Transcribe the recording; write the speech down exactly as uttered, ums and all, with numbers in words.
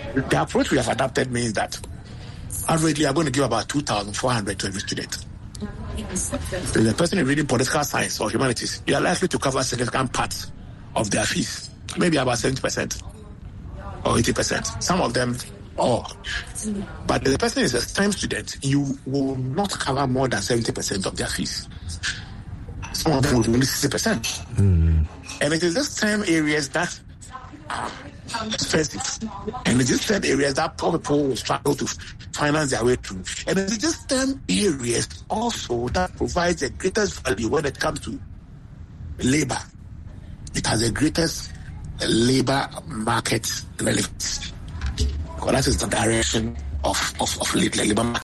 The approach we have adopted means that averagely, we are going to give about two thousand four hundred to every student. If the person is reading political science or humanities, you are likely to cover significant parts of their fees, maybe about seventy percent or eighty percent. Some of them all. But if the person is a STEM student, you will not cover more than seventy percent of their fees. Some of them will be only sixty percent. Mm. And it is the STEM areas that are expensive. And it is STEM areas that poor people will struggle to finance their way through. And it is just STEM areas also that provides the greatest value when it comes to labor. It has the greatest labor market relevance. Because that is the direction of, of, of labor market.